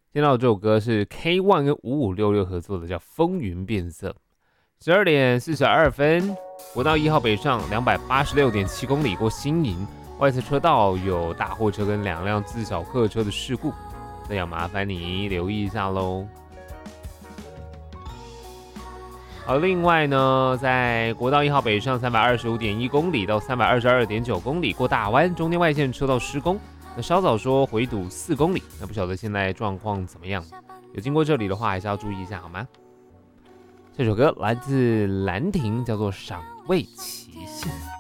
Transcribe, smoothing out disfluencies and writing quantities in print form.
听到的这首歌是 K1 跟5566合作的，叫《风云变色》。12:42，国道1号北上286.7公里过新营，外侧车道有大货车跟2辆自小客车的事故，那要麻烦你留意一下喽。好，另外呢，在国道1号北上325.1公里到322.9公里过大弯，中间外线车道施工，那稍早说回堵4公里，那不晓得现在状况怎么样？有经过这里的话，还是要注意一下好吗？这首歌来自兰亭，叫做《赏味期限》。